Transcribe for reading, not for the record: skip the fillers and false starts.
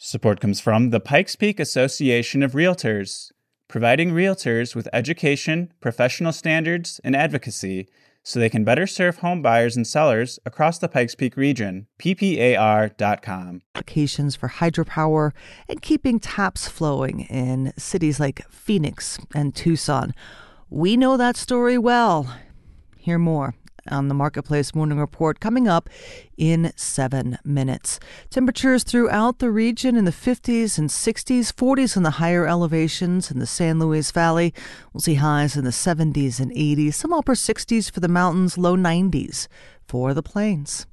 Support comes from the Pikes Peak Association of Realtors, providing realtors with education, professional standards, and advocacy so they can better serve home buyers and sellers across the Pikes Peak region. PPAR.com. Applications for hydropower and keeping taps flowing in cities like Phoenix and Tucson. We know that story well. Hear more on the Marketplace Morning Report coming up in 7 minutes. Temperatures throughout the region in the 50s and 60s, 40s in the higher elevations in the San Luis Valley. We'll see highs in the 70s and 80s, some upper 60s for the mountains, low 90s for the plains.